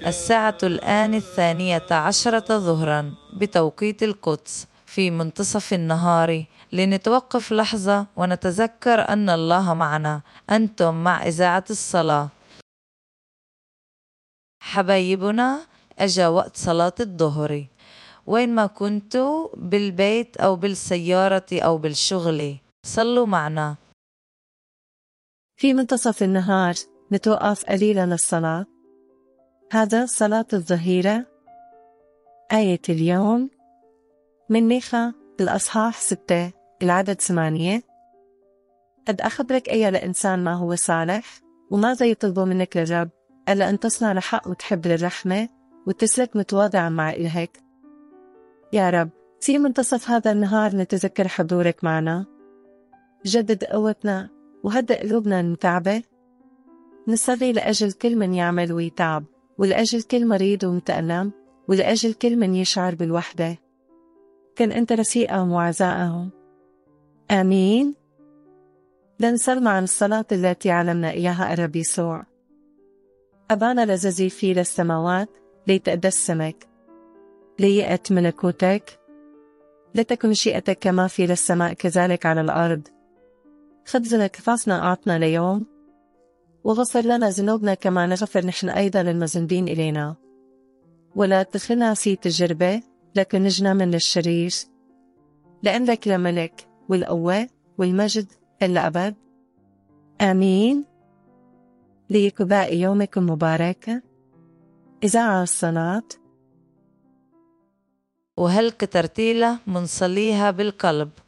الساعة الآن 12:10 ظهرا بتوقيت القدس في منتصف النهار. لنتوقف لحظة ونتذكر أن الله معنا. أنتم مع إذاعة الصلاة. حبايبنا، أجا وقت صلاة الظهر. وين ما كنتوا، بالبيت أو بالسيارة أو بالشغل، صلوا معنا. في منتصف النهار نتوقف قليلا للصلاة. هذا صلاة الظهيرة. آية اليوم من ميخا الأصحاح 6 العدد 8. قد أخبرك أيها الإنسان ما هو صالح، وماذا يطلب منك الرب ألا أن تصنع الحق وتحب الرحمة وتسلك متواضعا مع إلهك. يا رب، في منتصف هذا النهار نتذكر حضورك معنا. جدد قوتنا وهدأ قلوبنا المتعبة. نصلي لأجل كل من يعمل ويتعب، ولأجل كل مريض ومتألم، ولأجل كل من يشعر بالوحدة. كن أنت رفيقهم وعزائهم. آمين. لنصل مع الصلاة التي علمنا إياها الرب يسوع. أبانا الذي في السماوات، ليتقدس اسمك، ليأت ملكوتك، لتكن مشيئتك كما في السماء كذلك على الأرض. خبزنا كفافنا أعطنا اليوم، وغفر لنا ذنوبنا كما نغفر نحن أيضا للمذنبين إلينا، ولا تدخلنا في تجربة لكن نجنا من الشرير، لأن لك الملك والقوة والمجد إلى أبد. آمين. ليكن باقي يومكم مبارك. إذاعة الصلاة. وهلك ترتيلة منصليها بالقلب.